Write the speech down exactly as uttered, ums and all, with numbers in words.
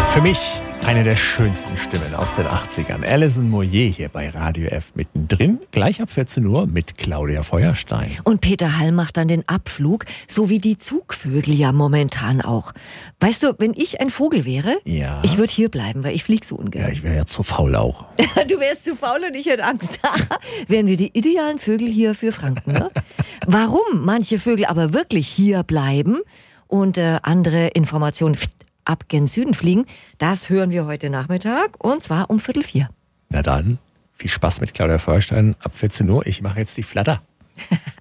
Für mich eine der schönsten Stimmen aus den achtzigern. Alison Moyet hier bei Radio F mittendrin. Gleich ab vierzehn Uhr mit Claudia Feuerstein. Und Peter Hall macht dann den Abflug, so wie die Zugvögel ja momentan auch. Weißt du, wenn ich ein Vogel wäre, Ja. ich würde hier bleiben, weil ich fliege so Ja, ungern. ich wäre ja zu faul auch. Du wärst zu faul und ich hätte Angst. Wären wir die idealen Vögel hier für Franken, ne? Warum manche Vögel aber wirklich hier bleiben und äh, andere Informationen ab gen Süden fliegen, das hören wir heute Nachmittag und zwar um Viertel vier. Na dann, viel Spaß mit Claudia Feuerstein ab vierzehn Uhr. Ich mache jetzt die Flatter.